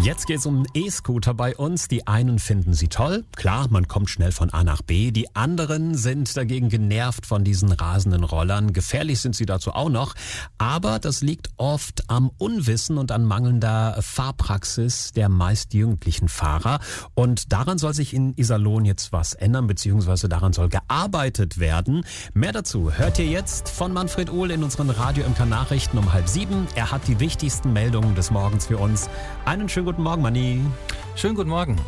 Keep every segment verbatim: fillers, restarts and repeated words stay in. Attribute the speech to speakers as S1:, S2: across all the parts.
S1: Jetzt geht's um E-Scooter bei uns. Die einen finden sie toll. Klar, man kommt schnell von A nach B. Die anderen sind dagegen genervt von diesen rasenden Rollern. Gefährlich sind sie dazu auch noch. Aber das liegt oft am Unwissen und an mangelnder Fahrpraxis der meist jugendlichen Fahrer. Und daran soll sich in Iserlohn jetzt was ändern, beziehungsweise daran soll gearbeitet werden. Mehr dazu hört ihr jetzt von Manfred Uhl in unseren Radio M K Nachrichten um halb sieben. Er hat die wichtigsten Meldungen des Morgens für uns. Einen schönen guten Morgen, Manni.
S2: Schönen guten Morgen.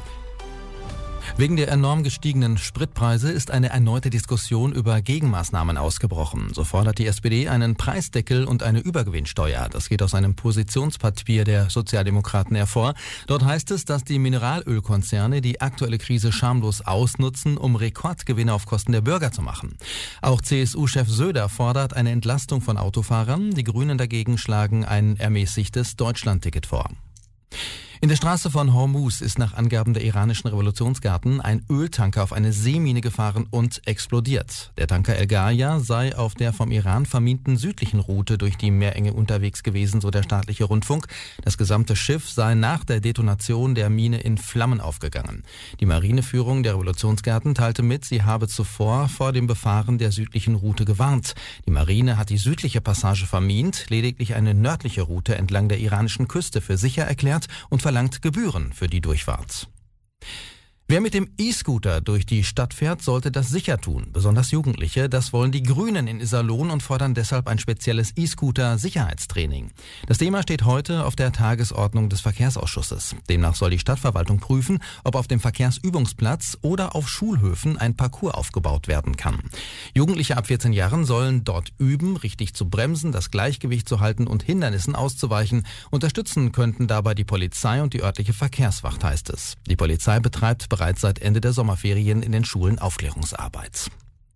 S2: Wegen der enorm gestiegenen Spritpreise ist eine erneute Diskussion über Gegenmaßnahmen ausgebrochen. So fordert die S P D einen Preisdeckel und eine Übergewinnsteuer. Das geht aus einem Positionspapier der Sozialdemokraten hervor. Dort heißt es, dass die Mineralölkonzerne die aktuelle Krise schamlos ausnutzen, um Rekordgewinne auf Kosten der Bürger zu machen. Auch C S U-Chef Söder fordert eine Entlastung von Autofahrern. Die Grünen dagegen schlagen ein ermäßigtes Deutschlandticket vor. In der Straße von Hormuz ist nach Angaben der iranischen Revolutionsgarden ein Öltanker auf eine Seemine gefahren und explodiert. Der Tanker El Gaia sei auf der vom Iran verminten südlichen Route durch die Meerenge unterwegs gewesen, so der staatliche Rundfunk. Das gesamte Schiff sei nach der Detonation der Mine in Flammen aufgegangen. Die Marineführung der Revolutionsgarden teilte mit, sie habe zuvor vor dem Befahren der südlichen Route gewarnt. Die Marine hat die südliche Passage vermint, lediglich eine nördliche Route entlang der iranischen Küste für sicher erklärt und verlangt Gebühren für die Durchfahrt. Wer mit dem E-Scooter durch die Stadt fährt, sollte das sicher tun, besonders Jugendliche. Das wollen die Grünen in Iserlohn und fordern deshalb ein spezielles E-Scooter-Sicherheitstraining. Das Thema steht heute auf der Tagesordnung des Verkehrsausschusses. Demnach soll die Stadtverwaltung prüfen, ob auf dem Verkehrsübungsplatz oder auf Schulhöfen ein Parcours aufgebaut werden kann. Jugendliche ab vierzehn Jahren sollen dort üben, richtig zu bremsen, das Gleichgewicht zu halten und Hindernissen auszuweichen. Unterstützen könnten dabei die Polizei und die örtliche Verkehrswacht, heißt es. Die Polizei betreibt bereits seit Ende der Sommerferien in den Schulen Aufklärungsarbeit.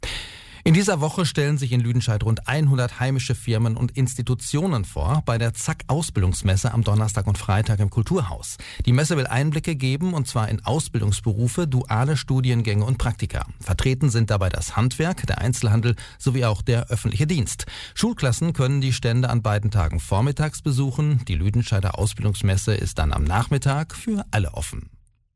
S2: In dieser Woche stellen sich in Lüdenscheid rund hundert heimische Firmen und Institutionen vor bei der Zack-Ausbildungsmesse am Donnerstag und Freitag im Kulturhaus. Die Messe will Einblicke geben, und zwar in Ausbildungsberufe, duale Studiengänge und Praktika. Vertreten sind dabei das Handwerk, der Einzelhandel sowie auch der öffentliche Dienst. Schulklassen können die Stände an beiden Tagen vormittags besuchen. Die Lüdenscheider Ausbildungsmesse ist dann am Nachmittag für alle offen.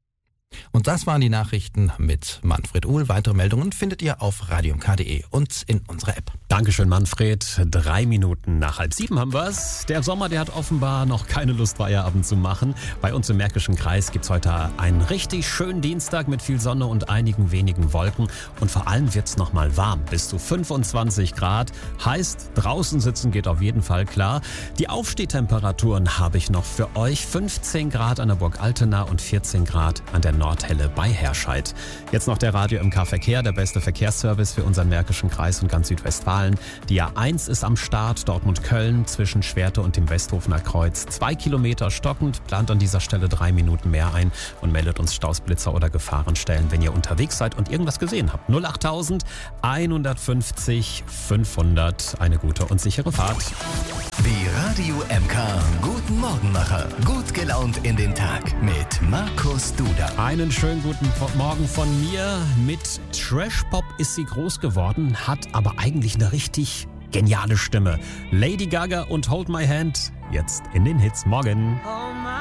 S2: Und das waren die Nachrichten mit Manfred Uhl. Weitere Meldungen findet ihr auf radio m k punkt d e und in unserer App.
S1: Dankeschön, Manfred. Drei Minuten nach halb sieben haben wir's. Der Sommer, der hat offenbar noch keine Lust, Feierabend zu machen. Bei uns im Märkischen Kreis gibt's heute einen richtig schönen Dienstag mit viel Sonne und einigen wenigen Wolken. Und vor allem wird's noch mal warm, bis zu fünfundzwanzig Grad. Heißt, draußen sitzen geht auf jeden Fall klar. Die Aufstehtemperaturen habe ich noch für euch. fünfzehn Grad an der Burg Altena und vierzehn Grad an der Nordhelle bei Herscheid. Jetzt noch der Radio M K Verkehr, der beste Verkehrsservice für unseren Märkischen Kreis und ganz Südwestfalen. Die A eins ist am Start, Dortmund-Köln zwischen Schwerte und dem Westhofener Kreuz. Zwei Kilometer stockend, plant an dieser Stelle drei Minuten mehr ein und meldet uns Stausblitzer oder Gefahrenstellen, wenn ihr unterwegs seid und irgendwas gesehen habt. null achttausend, hundertfünfzig, fünfhundert. Eine gute und sichere Fahrt.
S3: Die Radio M K Guten Morgenmacher. Gut gelaunt in den Tag mit Markus Duda.
S1: Einen schönen guten Morgen von mir. Mit Trash-Pop ist sie groß geworden, hat aber eigentlich eine richtig geniale Stimme. Lady Gaga und Hold My Hand, jetzt in den Hits. Morgen.